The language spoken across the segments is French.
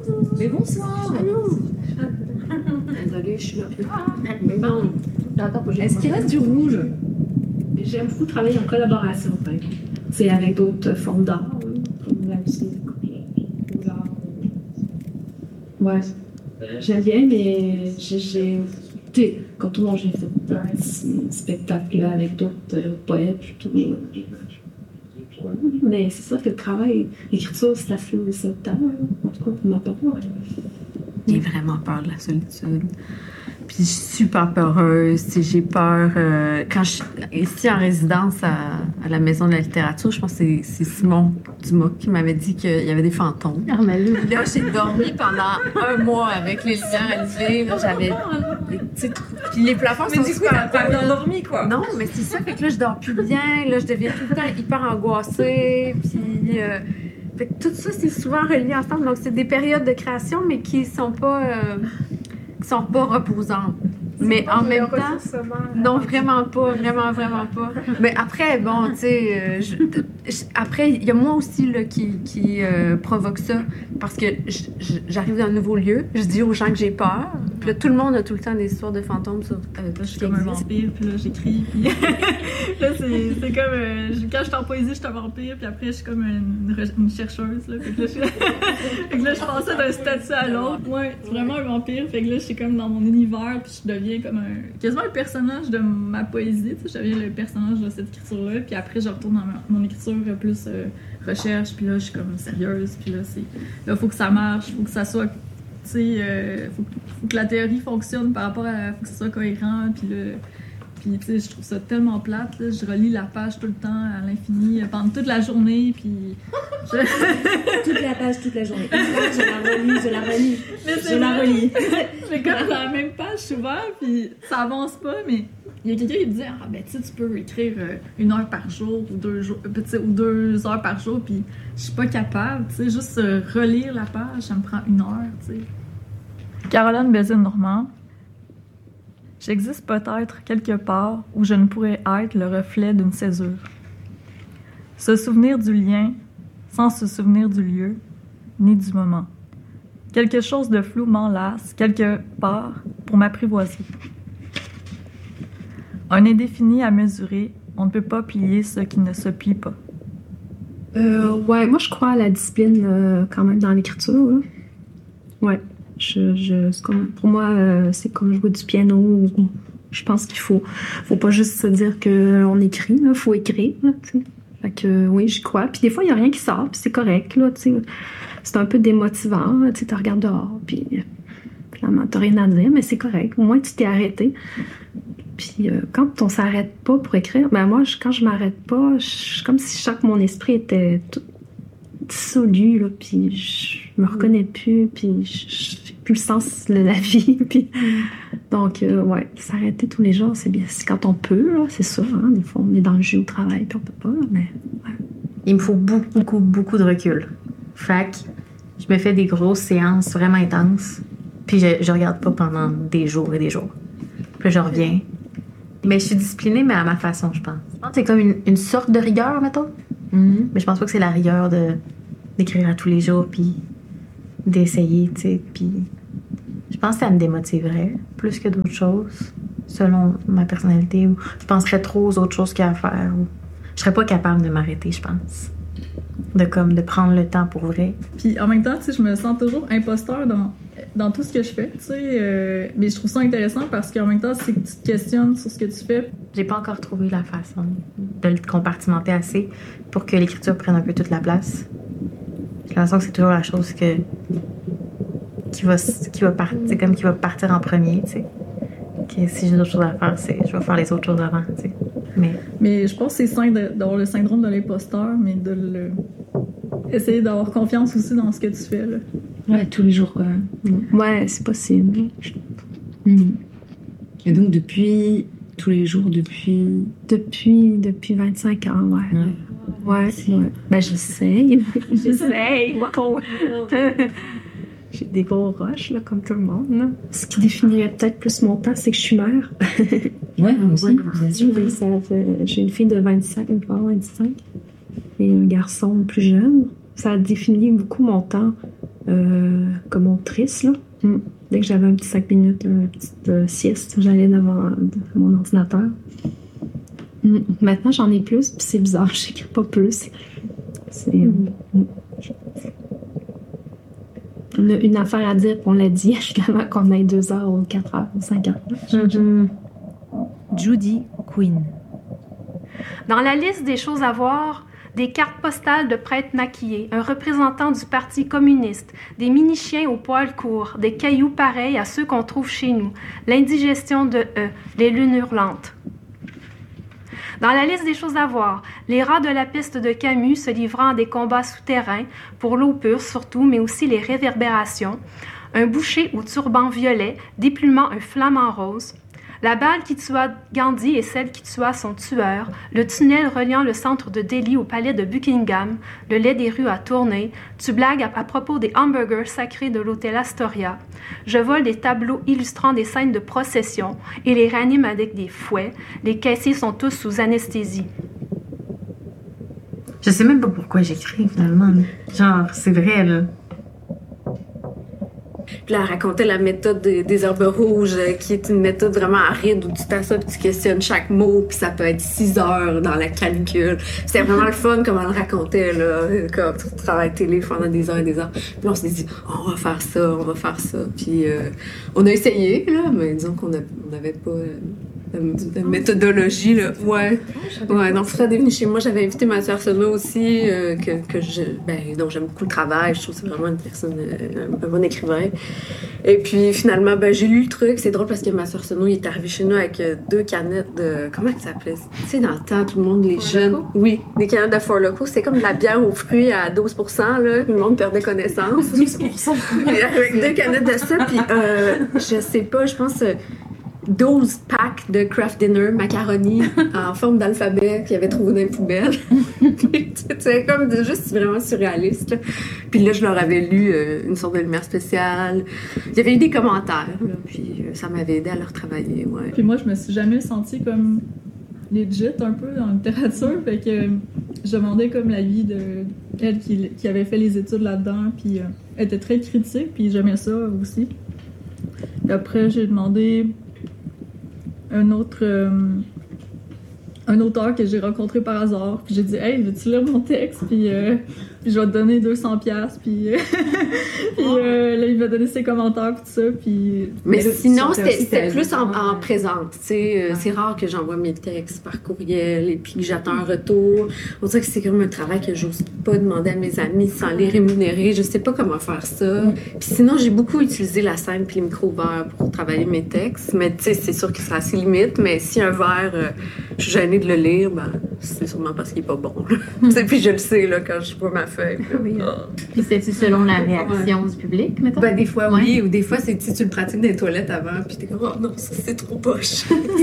Mais bonsoir. Désolée, je suis là. Mais bon, est-ce qu'il reste du rouge? J'aime beaucoup travailler en collaboration. C'est avec d'autres formes d'art. Comme la musique. Ouais. J'aime bien, mais j'ai. Tu sais, quand tout le monde, j'ai fait un petit spectacle avec d'autres poètes. Tout. Mais c'est ça que le travail, l'écriture, c'est assez solitaire. En tout cas, pour ma part. J'ai vraiment peur de la solitude. Puis je suis super peureuse. J'ai peur. Quand je suis ici en résidence à la Maison de la littérature, je pense que c'est Simon Dumas qui m'avait dit qu'il y avait des fantômes. Ah, mais là, j'ai dormi pendant 1 mois avec les lumières allumées. Là, j'avais des petites. Puis les plafonds sont super. T'as bien dormi, quoi. Non, mais c'est ça. Fait que là, je dors plus bien. Là, je deviens tout le temps hyper angoissée. Puis. Fait que tout ça, c'est souvent relié ensemble. Donc, c'est des périodes de création, mais qui sont pas reposantes. Mais en même temps, non, vraiment pas. Mais après, bon, tu sais, après, il y a moi aussi là, qui provoque ça. Parce que j'arrive dans un nouveau lieu, je dis aux gens que j'ai peur. Puis là, tout le monde a tout le temps des histoires de fantômes sur je suis comme un vampire, puis là, j'écris. Puis là, c'est comme. Quand je suis en poésie, je suis un vampire, puis après, je suis comme une chercheuse. Là. Fait que là, je passais d'un statut à l'autre. Moi, c'est vraiment un vampire. Fait que là, je suis comme dans mon univers, puis je deviens comme quasiment un personnage de ma poésie. Tu sais, je deviens le personnage de cette écriture-là, puis après, je retourne dans mon écriture plus recherche, puis là, je suis comme sérieuse, puis là, faut que ça marche, faut que ça soit. Tu sais, faut que la théorie fonctionne par rapport à. Faut que ça soit cohérent, puis tu sais, je trouve ça tellement plate, là. Je relis la page tout le temps, à l'infini, pendant toute la journée, puis. Toute la page, toute la journée. Je la relis. Je la relis. Je fais comme dans la même page souvent, puis ça avance pas, mais il y a quelqu'un qui me dit ah ben tu sais, tu peux écrire 1 heure par jour ou 2 heures par jour, puis je suis pas capable, tu sais, juste relire la page, ça me prend 1 heure, tu sais. Caroline Bézine-Normand. J'existe peut-être quelque part où je ne pourrais être le reflet d'une césure. Se souvenir du lien sans se souvenir du lieu, ni du moment. Quelque chose de flou m'enlace, quelque part, pour m'apprivoiser. Un indéfini à mesurer, on ne peut pas plier ce qui ne se plie pas. Ouais, moi je crois à la discipline quand même dans l'écriture. Là. Ouais. C'est comme, pour moi, c'est comme jouer du piano. Je pense qu'il faut pas juste se dire qu'on écrit, il faut écrire. Là, fait que oui, j'y crois. Puis des fois, il n'y a rien qui sort, puis c'est correct. Là, c'est un peu démotivant. Tu regardes dehors, puis finalement, tu n'as rien à dire, mais c'est correct. Au moins, tu t'es arrêté. Puis quand on s'arrête pas pour écrire, ben moi, quand je m'arrête pas, comme si mon esprit était tout dissolu, là, puis je me reconnais plus, puis j'ai plus le sens de la vie. Puis, donc, ouais, s'arrêter tous les jours, c'est bien. C'est quand on peut, là, c'est sûr. Hein, des fois, on est dans le jeu au travail, puis on peut pas, là, mais ouais. Il me faut beaucoup de recul. Fait que je me fais des grosses séances vraiment intenses, puis je regarde pas pendant des jours et des jours. Puis je reviens. Mais je suis disciplinée, mais à ma façon, je pense. Je pense que c'est comme une sorte de rigueur, mettons. Mm-hmm. Mais je pense pas que c'est la rigueur d'écrire à tous les jours, puis d'essayer, tu sais. Puis je pense que ça me démotiverait plus que d'autres choses, selon ma personnalité. Ou je penserais trop aux autres choses qu'il y a à faire. Ou je serais pas capable de m'arrêter, je pense. De prendre le temps pour vrai. Puis en même temps, tu sais, je me sens toujours imposteur dans tout ce que je fais, tu sais. Mais je trouve ça intéressant parce qu'en même temps, c'est que tu te questionnes sur ce que tu fais. J'ai pas encore trouvé la façon de le compartimenter assez pour que l'écriture prenne un peu toute la place. J'ai l'impression que c'est toujours la chose qui va partir en premier, tu sais. Que si j'ai d'autres choses à faire, je vais faire les autres choses avant, tu sais. Mais je pense que c'est sain d'avoir le syndrome de l'imposteur, mais essayer d'avoir confiance aussi dans ce que tu fais, là. Ouais, tous les jours. Ouais, c'est possible. Et donc, tous les jours, depuis 25 ans, ouais. Ouais. Ben, j'essaye. J'ai des gros rushs, là, comme tout le monde. Là. Ce qui définirait peut-être plus mon temps, c'est que je suis mère. Ouais, moi aussi, bien sûr. J'ai une fille de 25 et un garçon plus jeune. Ça a défini beaucoup mon temps. comme autrice, là. Dès que j'avais un petit 5 minutes, une petite sieste, j'allais devant mon ordinateur. Maintenant, j'en ai plus, puis c'est bizarre, j'écris pas plus. C'est une affaire à dire, puis on l'a dit, justement, qu'on ait 2 heures ou 4 heures ou 5 heures. Judy Quinn. Dans la liste des choses à voir, des cartes postales de prêtres maquillés, un représentant du Parti communiste, des mini-chiens aux poils courts, des cailloux pareils à ceux qu'on trouve chez nous, l'indigestion de les lunes hurlantes. Dans la liste des choses à voir, les rats de la piste de Camus se livrant à des combats souterrains, pour l'eau pure surtout, mais aussi les réverbérations, un boucher au turban violet, déplumant un flamant rose, la balle qui tua Gandhi et celle qui tua son tueur, le tunnel reliant le centre de Delhi au palais de Buckingham, le lait des rues à tourner, tu blagues à propos des hamburgers sacrés de l'hôtel Astoria, je vole des tableaux illustrant des scènes de procession et les ranime avec des fouets, les caissiers sont tous sous anesthésie. Je sais même pas pourquoi j'écris, finalement. Genre, c'est vrai, là. Puis là, elle racontait la méthode des herbes rouges, qui est une méthode vraiment aride où tu t'assois puis tu questionnes chaque mot, puis ça peut être 6 heures dans la canicule. C'était vraiment le fun comme elle le racontait, là, comme tu travailles télé pendant des heures et des heures. Puis là, on s'est dit, on va faire ça. Puis on a essayé, là, mais disons qu'on n'avait pas de méthodologie, là. Ouais, donc Fred est venu chez moi. J'avais invité Mathieu Arsenault aussi, dont j'aime beaucoup le travail. Je trouve que c'est vraiment une personne, un bon écrivain. Et puis finalement, j'ai lu le truc. C'est drôle parce que Mathieu Arsenault, il est arrivé chez nous avec 2 canettes de... Comment ça s'appelait? Tu sais, dans le temps, tout le monde, les jeunes... Oui, des canettes de Four Loko. C'est comme de la bière aux fruits à 12%, là. Tout le monde perdait connaissance. 12%. Avec 2 canettes de ça, puis je sais pas, je pense... 12 packs de Kraft Dinner macaroni en forme d'alphabet qu'il avait trouvé dans les poubelles. C'est comme juste vraiment surréaliste, là. Puis là, je leur avais lu une sorte de lumière spéciale. Il y avait eu des commentaires, là, puis ça m'avait aidé à leur travailler. Ouais. Puis moi, je me suis jamais sentie comme legit un peu dans la littérature, fait que je demandais comme l'avis de elle qui avait fait les études là-dedans, puis elle était très critique, puis j'aimais ça aussi. Puis après, j'ai demandé un auteur que j'ai rencontré par hasard, puis j'ai dit « Hey, veux-tu lire mon texte? » Puis je vais te donner 200$, puis là, il m'a donné ses commentaires, puis tout ça, puis... Mais sinon, c'était plus en présente, tu sais. C'est rare que j'envoie mes textes par courriel, et puis que j'attends un retour. On dirait que c'est comme un travail que j'ose pas demander à mes amis sans les rémunérer. Je sais pas comment faire ça. Puis sinon, j'ai beaucoup utilisé la scène puis les micros ouverts pour travailler mes textes, mais tu sais, c'est sûr que c'est assez limite, mais si un vers, je suis gênée de le lire, c'est sûrement parce qu'il est pas bon. Puis je le sais, là, quand je vois ma feuille. Puis c'est-tu selon la réaction du public, mettons? Des fois, oui. Ou des fois, c'est tu le pratiques dans les toilettes avant, puis t'es comme, oh non, ça, c'est trop poche.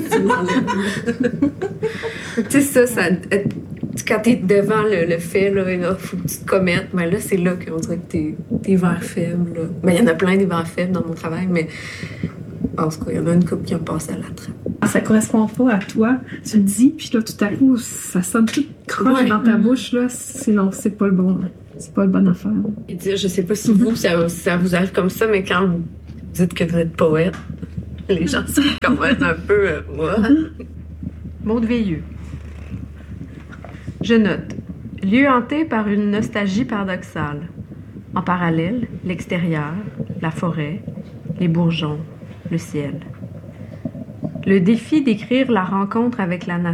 Tu sais, ça, quand t'es devant le fait, là, il faut que tu te commettes. Mais là, c'est là qu'on dirait que t'es vers faible. Il y en a plein des vers faibles dans mon travail, mais en tout cas, il y en a une couple qui a passé à la trappe. Ça correspond pas à toi. Tu le dis, puis là, tout à coup, ça sonne tout croche dans ta bouche, là. Sinon, c'est pas le bon. C'est pas le bon affaire. Et dire, je sais pas si vous, ça vous arrive comme ça, mais quand vous dites que vous êtes poète, les gens se commencent un peu... Maud Veilleux. Je note. Lieu hanté par une nostalgie paradoxale. En parallèle, l'extérieur, la forêt, les bourgeons, le ciel. Le défi d'écrire la rencontre avec la nature